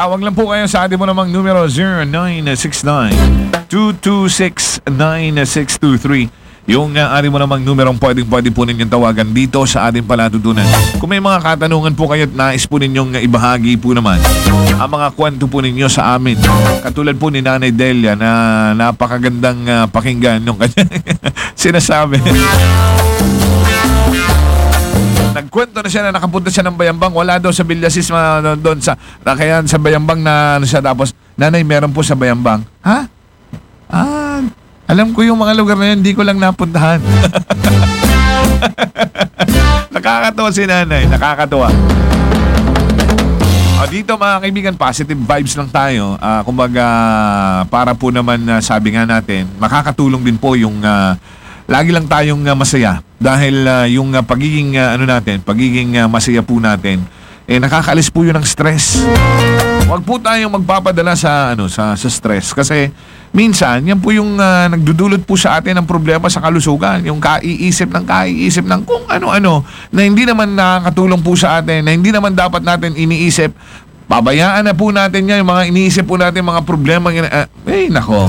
Tawag lang po kayo sa atin mo namang numero 0969-226-9623. Yung atin mo namang numerong pwede po ninyong tawagan dito sa ating palatutunan. Kung may mga katanungan po kayo at nais po ninyong ibahagi po naman ang mga kwento po ninyo sa amin. Katulad po ni Nanay Delia na napakagandang pakinggan yung kanyang sinasabi. Nagkwento na siya na nakapunta siya ng Bayambang. Wala daw sa Villasis doon sa kaya sa Bayambang na ano siya. Tapos, nanay, meron po sa Bayambang. Ha? Alam ko yung mga lugar na yun, hindi ko lang napuntahan. Nakakatawa si nanay, nakakatawa. Dito mga kaibigan, positive vibes lang tayo. Kumbaga, para po naman sabi nga natin, makakatulong din po yung lagi lang tayong masaya. Dahil yung pagiging pagiging masaya po natin, nakakaalis po yun ng stress. Huwag po tayong magpapadala sa stress kasi minsan yan po yung nagdudulot po sa atin ng problema sa kalusugan, yung kaiisip ng kung ano-ano na hindi naman nakakatulong po sa atin, na hindi naman dapat natin iniisip. Pabayaan na po natin yan, yung mga iniisip po natin, mga problema. Nako.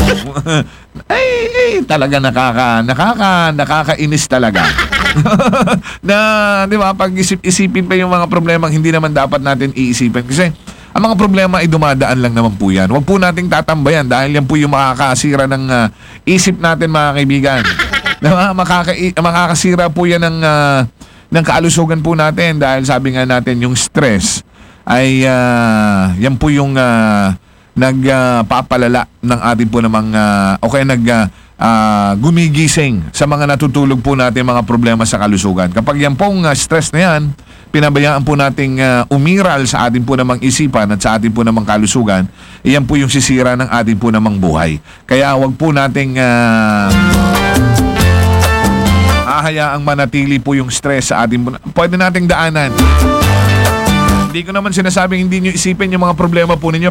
Talaga nakakainis talaga. Na, di ba, pag isipin pa yung mga problema hindi naman dapat natin iisipin. Kasi, ang mga problema ay dumadaan lang naman po yan. Huwag po nating tatambayan dahil yan po yung makakasira ng isip natin, mga kaibigan. Diba? Makakasira po yan ng kalusugan po natin dahil sabi nga natin yung stress ay yan po yung nagpapalala ng ating po namang gumigising sa mga natutulog po natin mga problema sa kalusugan. Kapag yan pong stress na yan, pinabayaan po nating umiral sa ating po namang isipan at sa ating po namang kalusugan, iyan po yung sisira ng ating po namang buhay. Kaya wag po nating hahayaang manatili po yung stress sa ating po. Pwede nating daanan. Hindi ko naman sinasabing hindi nyo isipin yung mga problema po ninyo.